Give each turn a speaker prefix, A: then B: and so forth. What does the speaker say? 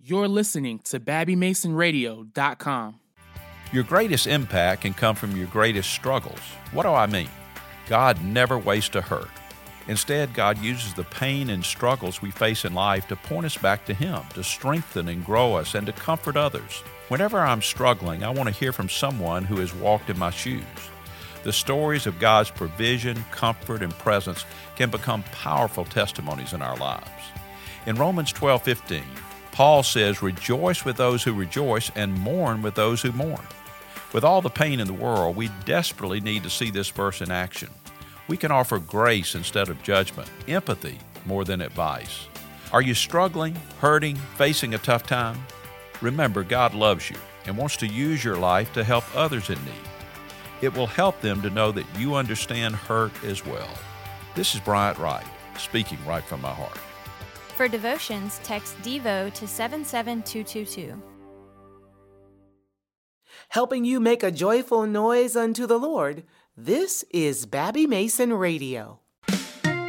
A: You're listening to BabbyMasonRadio.com.
B: Your greatest impact can come from your greatest struggles. What do I mean? God never wastes a hurt. Instead, God uses the pain and struggles we face in life to point us back to Him, to strengthen and grow us, and to comfort others. Whenever I'm struggling, I want to hear from someone who has walked in my shoes. The stories of God's provision, comfort, and presence can become powerful testimonies in our lives. In Romans 12:15, Paul says, "Rejoice with those who rejoice and mourn with those who mourn." With all the pain in the world, we desperately need to see this verse in action. We can offer grace instead of judgment, empathy more than advice. Are you struggling, hurting, facing a tough time? Remember, God loves you and wants to use your life to help others in need. It will help them to know that you understand hurt as well. This is Bryant Wright, speaking right from my heart.
C: For devotions, text DEVO to 77222.
D: Helping you make a joyful noise unto the Lord, this is Babby Mason Radio.